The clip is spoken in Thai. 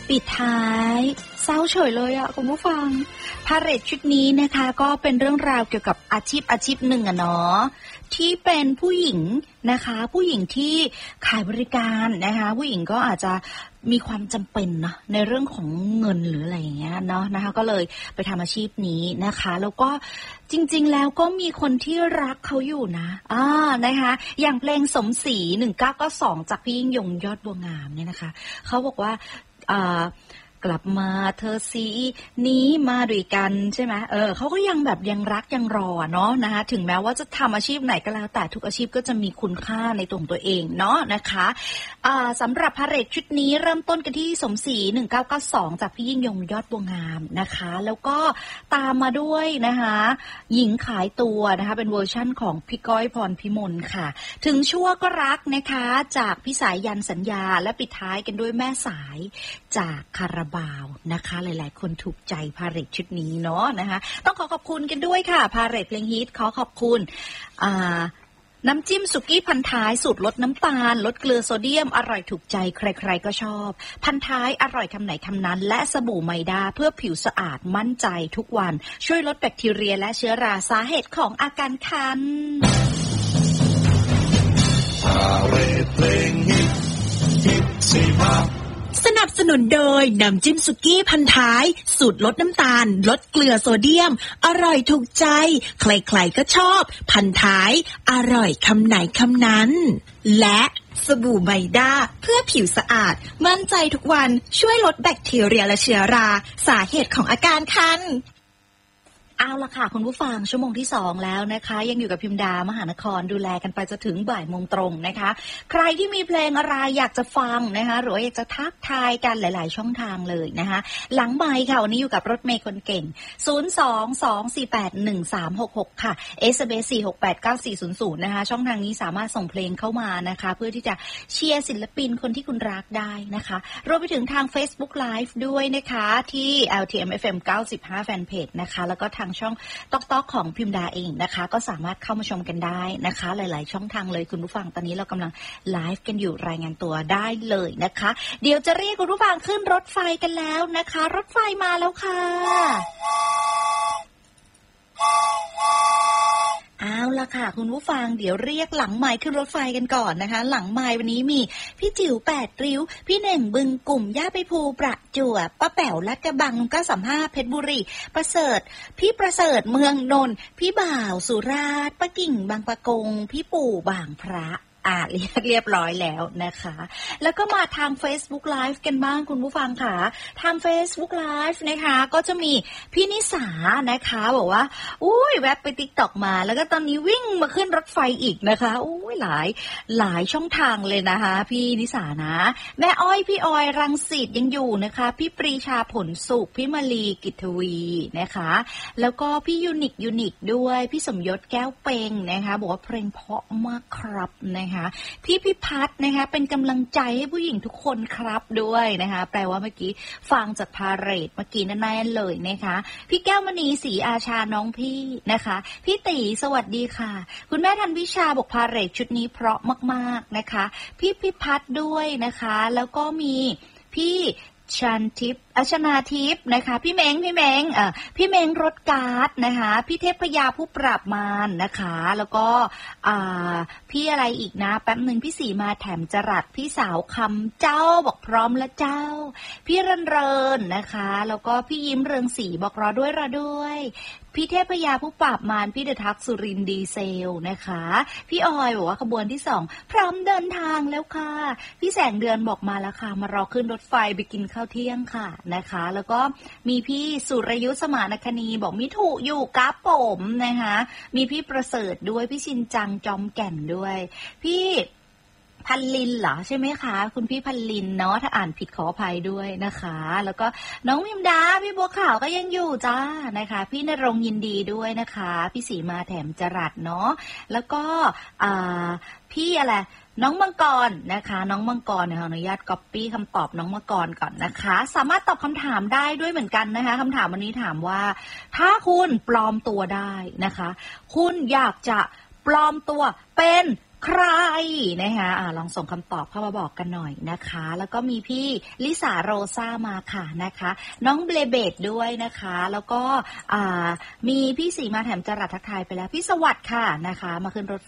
ปิดท้ายเศร้าเฉยเลยอ่ะคุณผู้ฟังพาเหรดชุดนี้นะคะก็เป็นเรื่องราวเกี่ยวกับอาชีพหนึ่งอะเนาะที่เป็นผู้หญิงนะคะผู้หญิงที่ขายบริการนะคะผู้หญิงก็อาจจะมีความจำเป็นนะในเรื่องของเงินหรืออะไรอย่างเงี้ยเนาะนะคะก็เลยไปทำอาชีพนี้นะคะแล้วก็จริงๆแล้วก็มีคนที่รักเขาอยู่นะนะคะอย่างเพลงสมศรี1992จากพี่ยิ่งยงยอดบัวงามเนี่ยนะคะเขาบอกว่ากลับมาเธอสีนี้มาด้วยกันใช่ไหมเขาก็ยังแบบยังรักยังรอเนาะนะคะถึงแม้ว่าจะทำอาชีพไหนก็แล้วแต่ทุกอาชีพก็จะมีคุณค่าในตัวเองเนาะนะคะสำหรับพาเหรดชุดนี้เริ่มต้นกันที่สมศรี1992จากพี่ยิ่งยงยอดบัวงามนะคะแล้วก็ตามมาด้วยนะคะหญิงขายตัวนะคะเป็นเวอร์ชั่นของพี่ก้อยพรพิมลค่ะถึงชั่วก็รักนะคะจากพี่สายยันสัญญาและปิดท้ายกันด้วยแม่สายจากคาราบาวนะคะหลายๆคนถูกใจพาเหรดชุดนี้เนาะนะคะต้องขอบคุณกันด้วยค่ะพาเหรดเพลงฮิตขอบคุณน้ำจิ้มสุกี้พันท้ายสูตรลดน้ำตาลลดเกลือโซเดียมอร่อยถูกใจใครๆก็ชอบพันท้ายอร่อยคำไหนคำนั้นและสบู่ไมด้าเพื่อผิวสะอาดมั่นใจทุกวันช่วยลดแบคทีเรียและเชื้อราสาเหตุของอาการคันพาเหรดเพลงฮิตสิบห้าสนับสนุนโดยน้ำจิ้มสุกี้พันท้ายสูตรลดน้ำตาลลดเกลือโซเดียมอร่อยถูกใจใครๆก็ชอบพันท้ายอร่อยคำไหนคำนั้นและสบู่ไมด้าเพื่อผิวสะอาดมั่นใจทุกวันช่วยลดแบคทีเรียและเชื้อราสาเหตุของอาการคันเอาล่ะค่ะคุณผู้ฟังชั่วโมงที่2แล้วนะคะยังอยู่กับพิมดามหานครดูแลกันไปจะถึงบ่ายโมงตรงนะคะใครที่มีเพลงอะไรอยากจะฟังนะคะหรือว่าอยากจะทักทายกันหลายๆช่องทางเลยนะคะหลังไมค์ค่ะวันนี้อยู่กับรถเมย์คนเก่ง022481366ค่ะ SMS 4689400นะคะช่องทางนี้สามารถส่งเพลงเข้ามานะคะเพื่อที่จะเชียร์ศิลปินคนที่คุณรักได้นะคะรวมไปถึงทาง Facebook Live ด้วยนะคะที่ LTM FM 95 Fanpage นะคะแล้วก็ทางช่องต๊อกของพิมดาเองนะคะก็สามารถเข้ามาชมกันได้นะคะหลายๆช่องทางเลยคุณผู้ฟังตอนนี้เรากำลังไลฟ์กันอยู่รายงานตัวได้เลยนะคะเดี๋ยวจะเรียกคุณผู้ฟังขึ้นรถไฟกันแล้วนะคะรถไฟมาแล้วค่ะเอาล่ะค่ะคุณผู้ฟังเดี๋ยวเรียกหลังไมค์ขึ้นรถไฟกันก่อนนะคะหลังไมค์วันนี้มีพี่จิ๋ว8ริ้วพี่เน่งบึงกลุ่มย่าไปภูประจวบป้าแป๋วลาดกระบัง935เพชรบุรีประเสริฐพี่ประเสริฐเมืองนนท์พี่บ่าวสุราษฎร์ป้ากิ่งบางปะกงพี่ปู่บางพระเรียบร้อยแล้วนะคะแล้วก็มาทาง Facebook Live กันบ้างคุณผู้ฟังค่ะทาง Facebook Live นะคะก็จะมีพี่นิสานะคะบอกว่าอุ้ยแวบไป TikTok มาแล้วก็ตอนนี้วิ่งมาขึ้นรถไฟอีกนะคะอุ้ยหลายช่องทางเลยนะคะพี่นิสานะแม่อ้อยพี่ออยรังสิตยังอยู่นะคะพี่ปรีชาผลสุขพี่มาลีกิตทวีนะคะแล้วก็พี่ยูนิคด้วยพี่สมยศแก้วเปงนะคะบอกว่าเพลงเพราะมากครับนะคะพี่พิพัฒน์นะคะเป็นกำลังใจให้ผู้หญิงทุกคนครับด้วยนะคะแปลว่าเมื่อกี้ฟังจากพาเหรดเมื่อกี้นั่นเลยนะคะพี่แก้วมณีศรีอาชาน้องพี่นะคะพี่ตีสวัสดีค่ะคุณแม่ทันวิชาบอกพาเหรดชุดนี้เพราะมากๆนะคะพี่พิพัฒน์ด้วยนะคะแล้วก็มีพี่ชนาทิพย์นะคะพี่เม้งพี่เม้งรถการ์ดนะคะพี่เทพยาผู้ปราบมารนะคะแล้วก็พี่อะไรอีกนะแป๊บนึงพี่สีมาแถมจรัสพี่สาวคำเจ้าบอกพร้อมแล้วเจ้าพี่เรินนะคะแล้วก็พี่ยิ้มเรืองศรีบอกรอด้วยพี่เทพยาผู้ปราบมารพี่เดทักสุรินดีเซลนะคะพี่ออยบอกว่าขบวนที่2พร้อมเดินทางแล้วค่ะพี่แสงเดือนบอกมาแล้วค่ะมารอขึ้นรถไฟไปกินข้าวเที่ยงค่ะนะคะแล้วก็มีพี่สุรยุทธสมานคณีบอกมิถุอยู่กับผมนะคะมีพี่ประเสริฐด้วยพี่ชินจังจอมแก่นด้วยพี่พันลินเหรอใช่ไหมคะคุณพี่พันลินเนาะถ้าอ่านผิดขออภัยด้วยนะคะแล้วก็น้องมิมดาพี่บัวขาวก็ยังอยู่จ้านะคะพี่ณรงค์ยินดีด้วยนะคะพี่สีมาแถมจรัสเนาะแล้วก็พี่อะไรน้องมังกรนะคะน้องมังกรขออนุญาตก๊อปปี้คำตอบน้องมังกรก่อนนะคะสามารถตอบคำถามได้ด้วยเหมือนกันนะคะคำถามวันนี้ถามว่าถ้าคุณปลอมตัวได้นะคะคุณอยากจะปลอมตัวเป็นใครนะคะลองส่งคำตอบเข้ามาบอกกันหน่อยนะคะแล้วก็มีพี่ลิสาโรซ่ามาค่ะนะคะน้องเบลเบดด้วยนะคะแล้วก็มีพี่สีมาแถมจรัสทักทายไปแล้วพี่สวัสดิ์ค่ะนะคะมาขึ้นรถ